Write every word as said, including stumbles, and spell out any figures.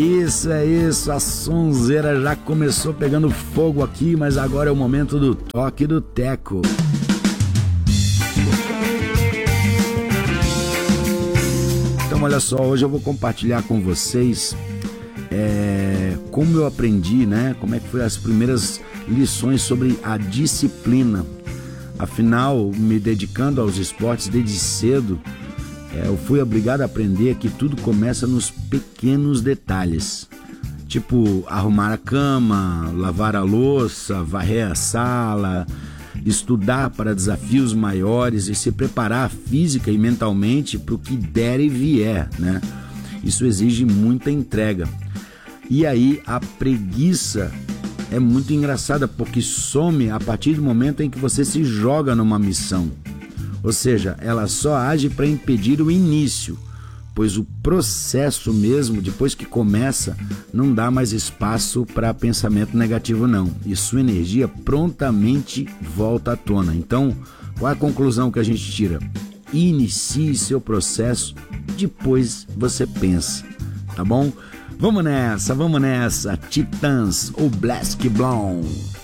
Isso é isso, a sonzeira já começou pegando fogo aqui, mas agora é o momento do toque do teco. Então olha só, hoje eu vou compartilhar com vocês é, como eu aprendi, né? Como é que foram as primeiras lições sobre a disciplina. Afinal, me dedicando aos esportes desde cedo, é, eu fui obrigado a aprender que tudo começa nos pequenos detalhes. Tipo, arrumar a cama, lavar a louça, varrer a sala, estudar para desafios maiores e se preparar física e mentalmente para o que der e vier, né? Isso exige muita entrega. E aí a preguiça é muito engraçada porque some a partir do momento em que você se joga numa missão. Ou seja, ela só age para impedir o início, pois o processo mesmo, depois que começa, não dá mais espaço para pensamento negativo não. E sua energia prontamente volta à tona. Então, qual é a conclusão que a gente tira? Inicie seu processo, depois você pensa, tá bom? Vamos nessa, vamos nessa, Titãs, o Black Blonde.